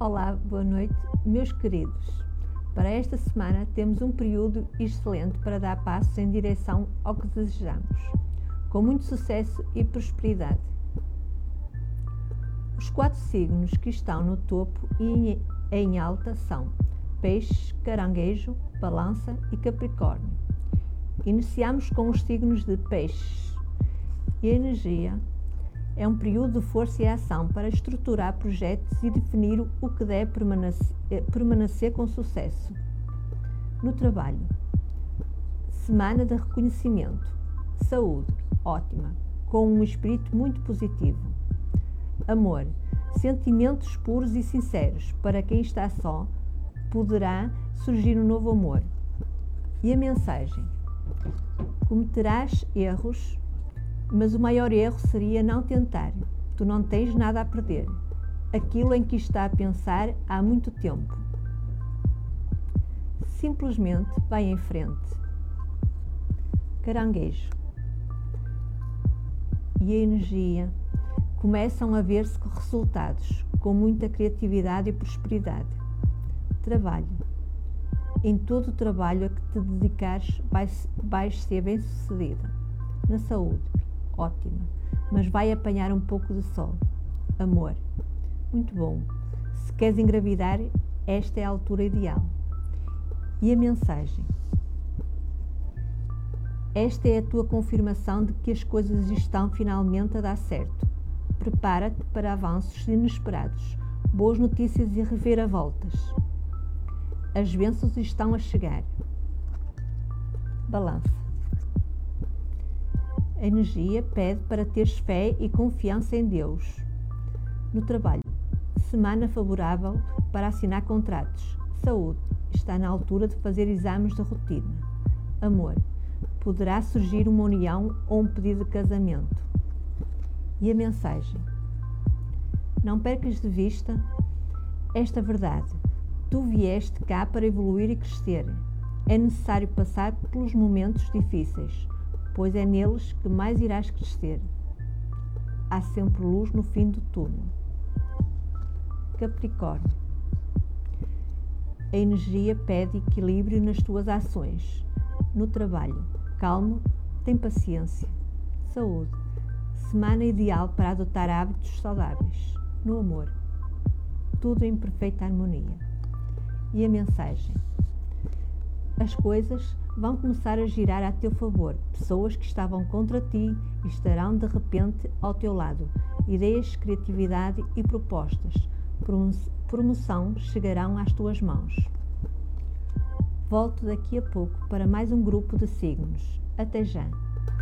Olá, boa noite, meus queridos. Para esta semana temos um período excelente para dar passos em direção ao que desejamos, com muito sucesso e prosperidade. Os 4 signos que estão no topo e em alta são Peixe, Caranguejo, Balança e Capricórnio. Iniciamos com os signos de Peixes. E a energia é um período de força e ação para estruturar projetos e definir o que deve permanecer com sucesso. No trabalho, semana de reconhecimento. Saúde, ótima, com um espírito muito positivo. Amor, sentimentos puros e sinceros. Para quem está só, poderá surgir um novo amor. E a mensagem? Cometerás erros, mas o maior erro seria não tentar. Tu não tens nada a perder. Aquilo em que está a pensar há muito tempo. Simplesmente vai em frente. Caranguejo. E a energia? Começam a ver-se resultados, com muita criatividade e prosperidade. Trabalho. Em todo o trabalho a que te dedicares, vais ser bem-sucedida. Na saúde, ótima, mas vai apanhar um pouco de sol. Amor, muito bom. Se queres engravidar, esta é a altura ideal. E a mensagem? Esta é a tua confirmação de que as coisas estão finalmente a dar certo. Prepara-te para avanços inesperados, boas notícias e reviravoltas. As bênçãos estão a chegar. Balança. A energia pede para teres fé e confiança em Deus. No trabalho, semana favorável para assinar contratos. Saúde, está na altura de fazer exames de rotina. Amor, poderá surgir uma união ou um pedido de casamento. E a mensagem? Não percas de vista esta verdade. Tu vieste cá para evoluir e crescer. É necessário passar pelos momentos difíceis, pois é neles que mais irás crescer. Há sempre luz no fim do túnel. Capricórnio. A energia pede equilíbrio nas tuas ações. No trabalho, calmo, tem paciência. Saúde. Semana ideal para adotar hábitos saudáveis. No amor, tudo em perfeita harmonia. E a mensagem? As coisas vão começar a girar a teu favor. Pessoas que estavam contra ti estarão de repente ao teu lado. Ideias, criatividade e propostas. Promoção chegarão às tuas mãos. Volto daqui a pouco para mais um grupo de signos. Até já!